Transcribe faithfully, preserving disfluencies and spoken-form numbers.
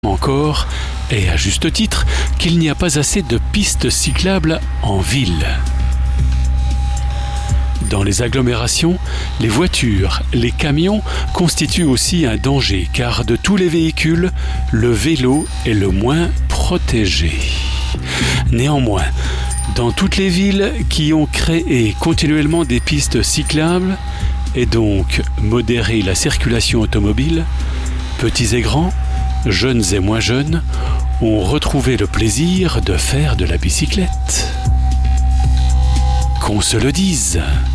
encore, et à juste titre, qu'il n'y a pas assez de pistes cyclables en ville. Dans les agglomérations, les voitures, les camions constituent aussi un danger car de tous les véhicules, le vélo est le moins protégé. Néanmoins, dans toutes les villes qui ont créé continuellement des pistes cyclables et donc modéré la circulation automobile, petits et grands, jeunes et moins jeunes, ont retrouvé le plaisir de faire de la bicyclette. Qu'on se le dise.